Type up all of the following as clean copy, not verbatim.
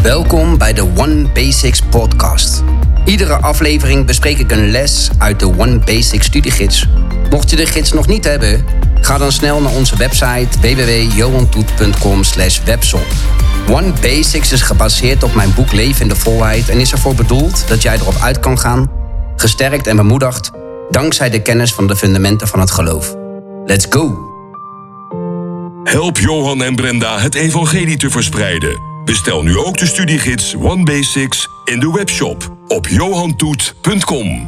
Welkom bij de One Basics podcast. Iedere aflevering bespreek ik een les uit de One Basics studiegids. Mocht je de gids nog niet hebben, ga dan snel naar onze website www.johantoet.com/webshop. One Basics is gebaseerd op mijn boek Leven in de Volheid en is ervoor bedoeld dat jij erop uit kan gaan, gesterkt en bemoedigd, dankzij de kennis van de fundamenten van het geloof. Let's go! Help Johan en Brenda het evangelie te verspreiden. Bestel nu ook de studiegids One Basics in de webshop op johantoet.com.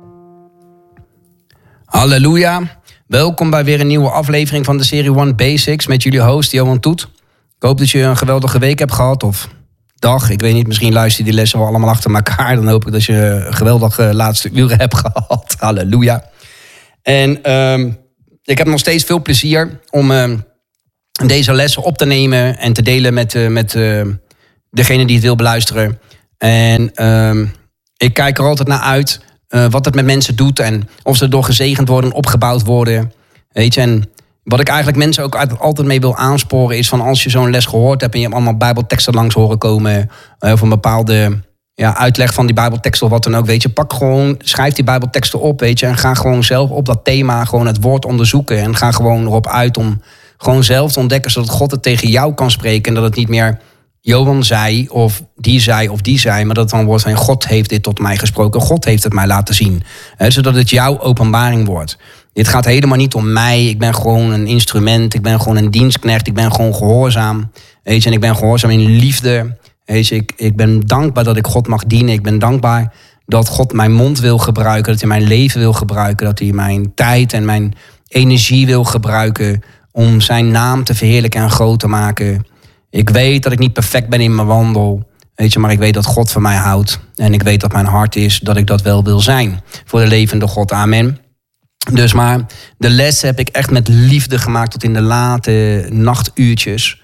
Halleluja. Welkom bij weer een nieuwe aflevering van de serie One Basics met jullie host Johan Toet. Ik hoop dat je een geweldige week hebt gehad of dag. Ik weet niet, misschien luister je die lessen wel allemaal achter elkaar. Dan hoop ik dat je een geweldige laatste uren hebt gehad. Halleluja. En ik heb nog steeds veel plezier om deze lessen op te nemen en te delen met degene die het wil beluisteren. En ik kijk er altijd naar uit wat het met mensen doet en of ze erdoor gezegend worden, opgebouwd worden. Weet je, en wat ik eigenlijk mensen ook altijd mee wil aansporen is van als je zo'n les gehoord hebt en je hebt allemaal bijbelteksten langs horen komen of een bepaalde uitleg van die bijbeltekst of wat dan ook, weet je, schrijf die bijbelteksten op, weet je, en ga gewoon zelf op dat thema gewoon het woord onderzoeken en ga gewoon erop uit om gewoon zelf te ontdekken, zodat God het tegen jou kan spreken en dat het niet meer Johan zei of die zei, maar dat het dan wordt van God heeft dit tot mij gesproken, God heeft het mij laten zien. Zodat het jouw openbaring wordt. Dit gaat helemaal niet om mij, ik ben gewoon een instrument, ik ben gewoon een dienstknecht, ik ben gewoon gehoorzaam. Weet je, en ik ben gehoorzaam in liefde. Weet je, ik ben dankbaar dat ik God mag dienen, ik ben dankbaar dat God mijn mond wil gebruiken, dat hij mijn leven wil gebruiken, dat hij mijn tijd en mijn energie wil gebruiken om zijn naam te verheerlijken en groot te maken. Ik weet dat ik niet perfect ben in mijn wandel. Weet je, maar ik weet dat God van mij houdt. En ik weet dat mijn hart is dat ik dat wel wil zijn. Voor de levende God. Amen. Dus maar de les heb ik echt met liefde gemaakt tot in de late nachtuurtjes.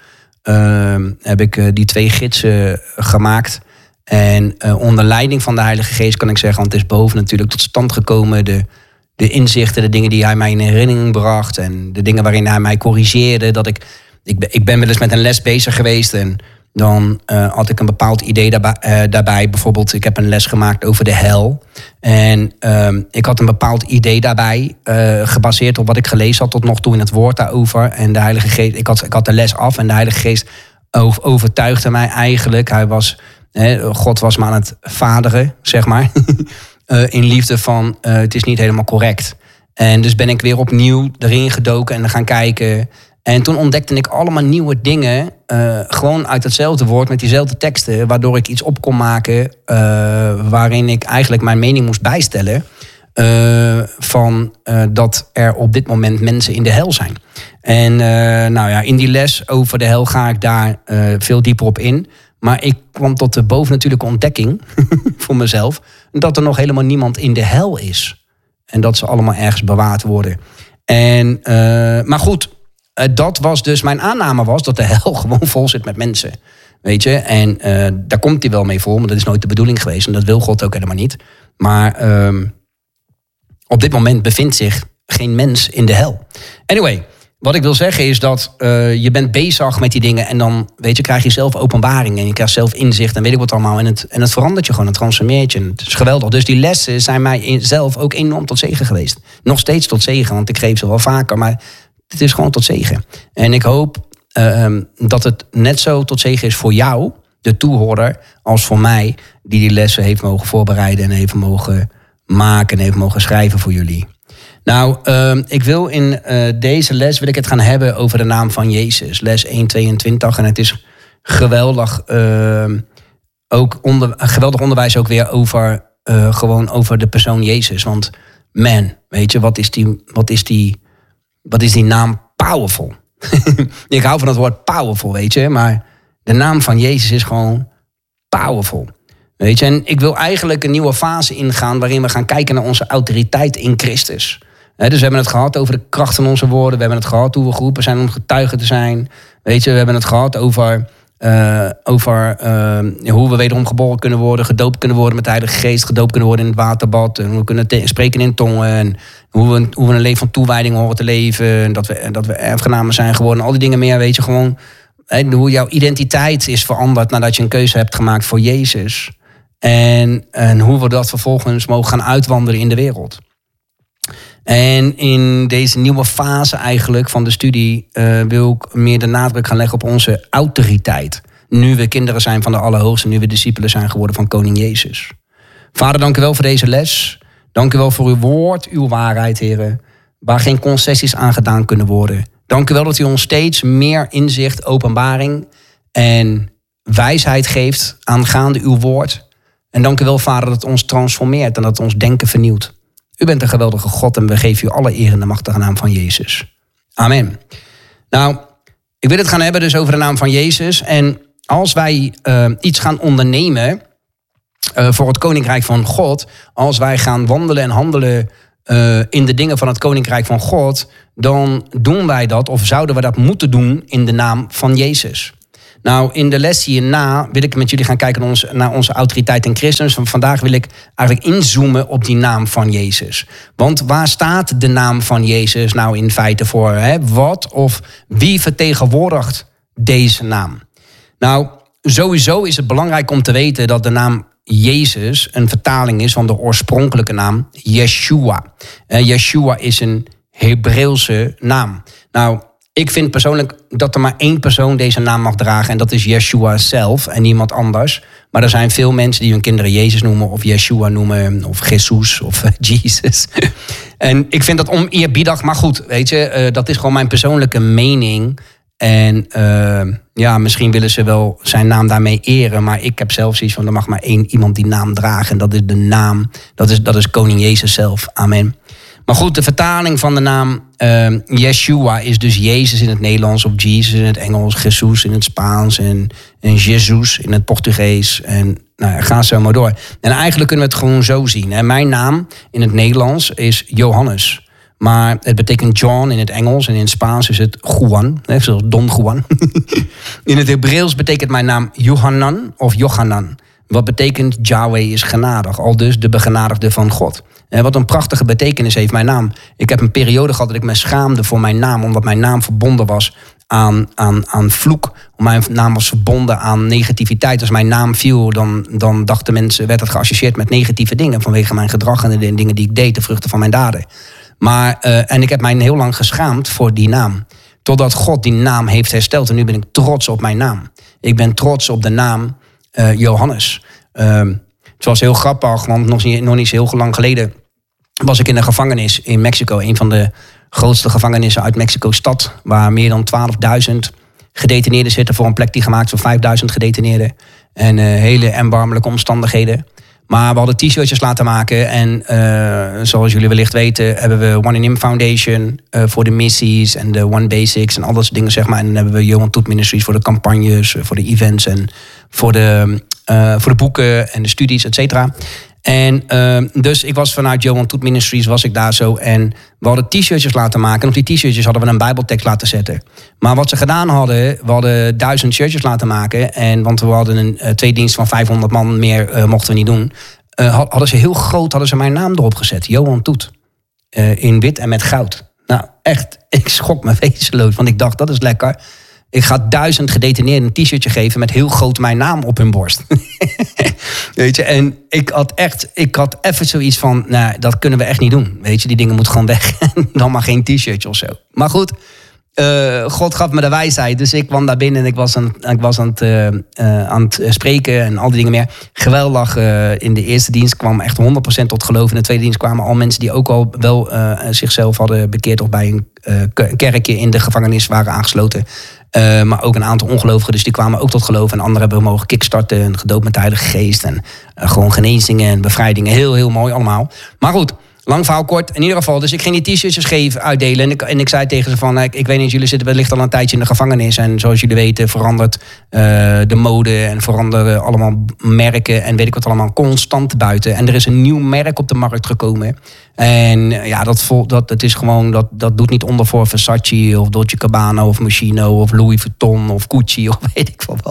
Heb ik die 2 gidsen gemaakt. En onder leiding van de Heilige Geest kan ik zeggen, want het is boven natuurlijk tot stand gekomen. De inzichten, de dingen die hij mij in herinnering bracht en de dingen waarin hij mij corrigeerde. Dat ik ben wel eens met een les bezig geweest en dan had ik een bepaald idee daarbij. Bijvoorbeeld, ik heb een les gemaakt over de hel. En ik had een bepaald idee daarbij, gebaseerd op wat ik gelezen had tot nog toe in het woord daarover. En de Heilige Geest, ik had de les af en de Heilige Geest overtuigde mij eigenlijk. God was me aan het vaderen, zeg maar. In liefde van, het is niet helemaal correct. En dus ben ik weer opnieuw erin gedoken en gaan kijken. En toen ontdekte ik allemaal nieuwe dingen, gewoon uit hetzelfde woord, met diezelfde teksten, waardoor ik iets op kon maken waarin ik eigenlijk mijn mening moest bijstellen van dat er op dit moment mensen in de hel zijn. En in die les over de hel ga ik daar veel dieper op in. Maar ik kwam tot de bovennatuurlijke ontdekking voor mezelf dat er nog helemaal niemand in de hel is. En dat ze allemaal ergens bewaard worden. En, maar goed, dat was dus, mijn aanname was dat de hel gewoon vol zit met mensen. Weet je, en daar komt hij wel mee vol, maar dat is nooit de bedoeling geweest. En dat wil God ook helemaal niet. Maar op dit moment bevindt zich geen mens in de hel. Anyway, wat ik wil zeggen is dat je bent bezig met die dingen en dan krijg je zelf openbaring en je krijgt zelf inzicht en weet ik wat allemaal. En het verandert je gewoon, het transformeert je. En het is geweldig. Dus die lessen zijn mij zelf ook enorm tot zegen geweest. Nog steeds tot zegen, want ik geef ze wel vaker, maar het is gewoon tot zegen. En ik hoop dat het net zo tot zegen is voor jou, de toehoorder, als voor mij, die lessen heeft mogen voorbereiden en heeft mogen maken en heeft mogen schrijven voor jullie. Nou, ik wil in deze les wil ik het gaan hebben over de naam van Jezus. Les 1:22. En het is geweldig. Ook geweldig onderwijs ook weer over gewoon over de persoon Jezus. Want man, weet je, wat is die naam powerful? Ik hou van het woord powerful, weet je. Maar de naam van Jezus is gewoon powerful. Weet je, en ik wil eigenlijk een nieuwe fase ingaan waarin we gaan kijken naar onze autoriteit in Christus. Dus we hebben het gehad over de kracht van onze woorden. We hebben het gehad hoe we geroepen zijn om getuigen te zijn. Weet je, we hebben het gehad over hoe we wederom geboren kunnen worden, gedoopt kunnen worden met de Heilige Geest, gedoopt kunnen worden in het waterbad, en hoe we kunnen spreken in tongen, en hoe we een leven van toewijding horen te leven, en dat we erfgenamen zijn geworden, al die dingen meer, weet je, gewoon hoe jouw identiteit is veranderd nadat je een keuze hebt gemaakt voor Jezus. En hoe we dat vervolgens mogen gaan uitwandelen in de wereld. En in deze nieuwe fase eigenlijk van de studie wil ik meer de nadruk gaan leggen op onze autoriteit. Nu we kinderen zijn van de Allerhoogste, nu we discipelen zijn geworden van Koning Jezus. Vader, dank u wel voor deze les. Dank u wel voor uw woord, uw waarheid, heren. Waar geen concessies aan gedaan kunnen worden. Dank u wel dat u ons steeds meer inzicht, openbaring en wijsheid geeft aangaande uw woord. En dank u wel, Vader, dat het ons transformeert en dat het ons denken vernieuwt. U bent een geweldige God en we geven u alle eer in de machtige naam van Jezus. Amen. Nou, ik wil het gaan hebben dus over de naam van Jezus. En als wij iets gaan ondernemen voor het Koninkrijk van God, als wij gaan wandelen en handelen in de dingen van het Koninkrijk van God, dan doen wij dat, of zouden we dat moeten doen, in de naam van Jezus. Nou, in de les hierna wil ik met jullie gaan kijken naar onze autoriteit in Christus. Vandaag wil ik eigenlijk inzoomen op die naam van Jezus. Want waar staat de naam van Jezus nou in feite voor? Hè? Wat of wie vertegenwoordigt deze naam? Nou, sowieso is het belangrijk om te weten dat de naam Jezus een vertaling is van de oorspronkelijke naam Yeshua. Yeshua is een Hebreeuwse naam. Nou, ik vind persoonlijk dat er maar één persoon deze naam mag dragen. En dat is Yeshua zelf en niemand anders. Maar er zijn veel mensen die hun kinderen Jezus noemen, of Yeshua noemen, of Jesus, of Jesus. En ik vind dat oneerbiedig, maar goed, weet je, dat is gewoon mijn persoonlijke mening. En misschien willen ze wel zijn naam daarmee eren. Maar ik heb zelf zoiets van, er mag maar één iemand die naam dragen. En dat is de naam, dat is Koning Jezus zelf. Amen. Maar goed, de vertaling van de naam Yeshua is dus Jezus in het Nederlands, of Jesus in het Engels, Jesus in het Spaans en Jesus in het Portugees. En ga zo maar door. En eigenlijk kunnen we het gewoon zo zien. Hè. Mijn naam in het Nederlands is Johannes. Maar het betekent John in het Engels en in het Spaans is het Juan. Zoals Don Juan. In het Hebreeuws betekent mijn naam Johanan of Johanan. Wat betekent Yahweh is genadig. Al dus de begenadigde van God. En wat een prachtige betekenis heeft mijn naam. Ik heb een periode gehad dat ik me schaamde voor mijn naam. Omdat mijn naam verbonden was aan vloek. Mijn naam was verbonden aan negativiteit. Als mijn naam viel, dan dachten mensen, werd het geassocieerd met negatieve dingen. Vanwege mijn gedrag en de dingen die ik deed, de vruchten van mijn daden. Maar, en ik heb mij heel lang geschaamd voor die naam. Totdat God die naam heeft hersteld. En nu ben ik trots op mijn naam. Ik ben trots op de naam Johannes. Het was heel grappig, want nog niet zo heel lang geleden was ik in een gevangenis in Mexico. Een van de grootste gevangenissen uit Mexico-stad. Waar meer dan 12.000 gedetineerden zitten voor een plek die gemaakt is voor 5.000 gedetineerden. En hele erbarmelijke omstandigheden. Maar we hadden t-shirtjes laten maken. En zoals jullie wellicht weten hebben we One in Him Foundation voor de missies en de One Basics en al dat soort dingen, zeg maar. En dan hebben we Johan Toet Ministries voor de campagnes, voor de events en voor de boeken en de studies, et cetera. En dus ik was vanuit Johan Toet Ministries, was ik daar zo. En we hadden t-shirtjes laten maken. En op die t-shirtjes hadden we een bijbeltekst laten zetten. Maar wat ze gedaan hadden, we hadden 1000 shirtjes laten maken. En want we hadden een tweedienst van 500 man, meer mochten we niet doen. Hadden ze heel groot mijn naam erop gezet. Johan Toet. In wit en met goud. Nou echt, ik schrok me wezenloos. Want ik dacht, dat is lekker. Ik ga 1000 gedetineerden een t-shirtje geven met heel groot mijn naam op hun borst. Weet je, en ik had even zoiets van, nou, dat kunnen we echt niet doen. Weet je, die dingen moeten gewoon weg. Dan maar geen t-shirtje of zo. Maar goed, God gaf me de wijsheid. Dus ik kwam daar binnen en ik was aan het spreken en al die dingen meer. Geweldig, in de eerste dienst kwam echt 100% tot geloof. In de tweede dienst kwamen al mensen die ook al wel zichzelf hadden bekeerd of bij een kerkje in de gevangenis waren aangesloten. Maar ook een aantal ongelovigen, dus die kwamen ook tot geloof. En anderen hebben we mogen kickstarten en gedoopt met de Heilige Geest. En gewoon genezingen en bevrijdingen. Heel, heel mooi allemaal. Maar goed, lang verhaal kort. In ieder geval, dus ik ging die t-shirtjes uitdelen. En ik zei tegen ze van, ik weet niet, jullie zitten wellicht al een tijdje in de gevangenis. En zoals jullie weten verandert de mode en veranderen allemaal merken. En weet ik wat allemaal, constant buiten. En er is een nieuw merk op de markt gekomen. En ja, dat is gewoon, dat doet niet onder voor Versace of Dolce & Gabbana of Moschino of Louis Vuitton of Gucci of weet ik veel wat.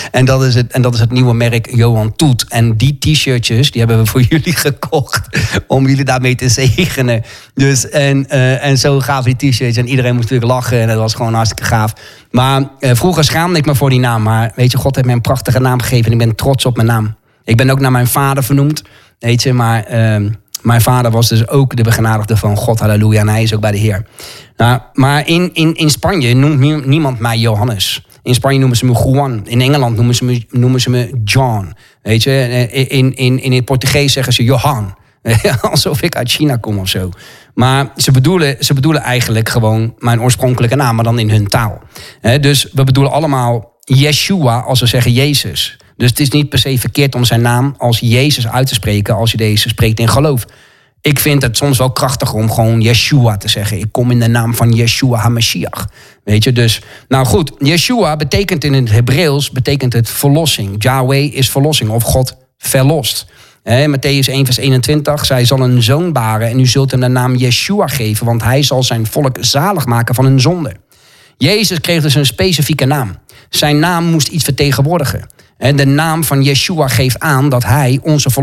En dat is het nieuwe merk Johan Toet. En die t-shirtjes, die hebben we voor jullie gekocht. Om jullie daarmee te zegenen. Dus, en zo gaven die t-shirts. En iedereen moest natuurlijk lachen. En dat was gewoon hartstikke gaaf. Maar vroeger schaamde ik me voor die naam. Maar weet je, God heeft mij een prachtige naam gegeven. En ik ben trots op mijn naam. Ik ben ook naar mijn vader vernoemd. Weet je, maar mijn vader was dus ook de begenadigde van God. Halleluja. En hij is ook bij de Heer. Nou, maar in Spanje noemt niemand mij Johannes. In Spanje noemen ze me Juan. In Engeland noemen ze me John. Weet je, in het Portugees zeggen ze Johan. Alsof ik uit China kom of zo. Maar ze bedoelen eigenlijk gewoon mijn oorspronkelijke naam, maar dan in hun taal. Dus we bedoelen allemaal Yeshua als we zeggen Jezus. Dus het is niet per se verkeerd om zijn naam als Jezus uit te spreken als je deze spreekt in geloof. Ik vind het soms wel krachtiger om gewoon Yeshua te zeggen. Ik kom in de naam van Yeshua HaMashiach. Weet je, dus... Nou goed, Yeshua betekent in het Hebreeuws betekent het verlossing. Yahweh is verlossing of God verlost. Mattheüs 1 vers 21. Zij zal een zoon baren en u zult hem de naam Yeshua geven, want hij zal zijn volk zalig maken van hun zonde. Jezus kreeg dus een specifieke naam. Zijn naam moest iets vertegenwoordigen. De naam van Yeshua geeft aan dat hij onze